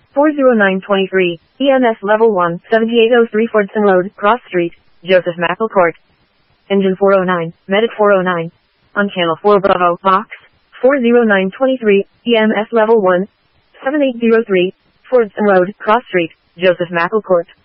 40923, EMS Level 1, 7803 Fordson Road, Cross Street, Joseph Mackle Court. Engine 409, Medic 409. On Channel 4 Bravo, Box, 40923, EMS Level 1, 7803, Fordson Road, Cross Street, Joseph Mackle Court.